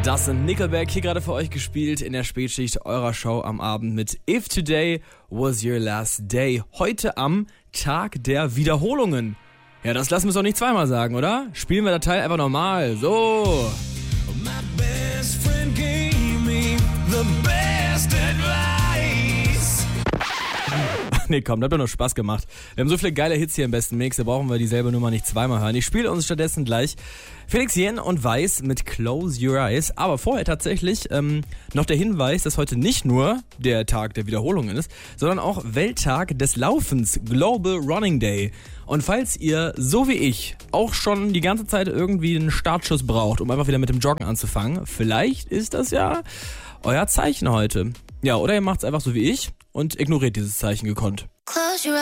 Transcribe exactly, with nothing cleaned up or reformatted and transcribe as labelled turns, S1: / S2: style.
S1: Das sind Nickelback, hier gerade für euch gespielt in der Spätschicht eurer Show am Abend mit If Today Was Your Last Day. Heute am Tag der Wiederholungen. Ja, das lassen wir uns doch nicht zweimal sagen, oder? Spielen wir das Teil einfach normal. So. My best friend gave me the best advice. Nee, komm, das hat doch nur Spaß gemacht. Wir haben so viele geile Hits hier im besten Mix, da brauchen wir dieselbe Nummer nicht zweimal hören. Ich spiele uns stattdessen gleich Felix Jähn und Weiß mit Close Your Eyes. Aber vorher tatsächlich ähm, noch der Hinweis, dass heute nicht nur der Tag der Wiederholungen ist, sondern auch Welttag des Laufens, Global Running Day. Und falls ihr, so wie ich, auch schon die ganze Zeit irgendwie einen Startschuss braucht, um einfach wieder mit dem Joggen anzufangen, vielleicht ist das ja euer Zeichen heute. Ja, oder ihr macht's einfach so wie ich und ignoriert dieses Zeichen gekonnt.